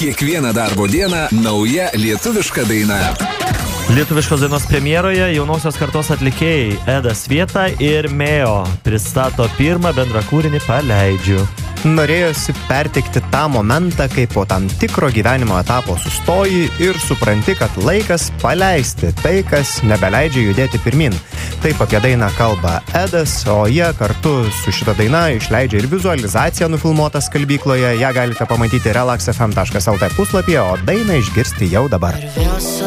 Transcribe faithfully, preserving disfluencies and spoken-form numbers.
Kiekvieną darbo dieną nauja lietuviška daina. Lietuviškos dainos premjeroje jaunosios kartos atlikėjai Edas Vieta ir Meo pristato pirmą bendrą kūrinį Paleidžiu. Norėjosi perteikti tą momentą, kai po tam tikro gyvenimo etapo sustoji ir supranti, kad laikas paleisti tai, kas nebeleidžia judėti pirmin. Taip apie dainą kalba Edas, o jie kartu su šita daina išleidžia ir vizualizaciją nufilmuotą skalbykloje. Ją galite pamatyti relax f m taškas l t puslapyje, o dainą išgirsti jau dabar.